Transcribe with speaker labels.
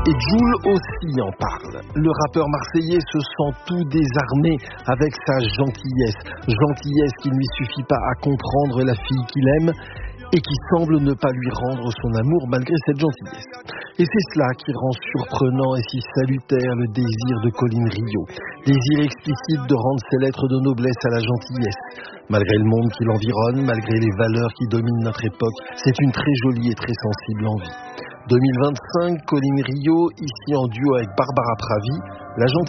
Speaker 1: Et Jul aussi en parle. Le rappeur marseillais se sent tout désarmé avec sa gentillesse. Gentillesse qui ne lui suffit pas à comprendre la fille qu'il aime et qui semble ne pas lui rendre son amour malgré cette gentillesse. Et c'est cela qui rend surprenant et si salutaire le désir de Colline Rio. Désir explicite de rendre ses lettres de noblesse à la gentillesse. Malgré le monde qui l'environne, malgré les valeurs qui dominent notre époque, c'est une très jolie et très sensible envie. 2025, Colline Rio, ici en duo avec Barbara Pravi, la gentillesse.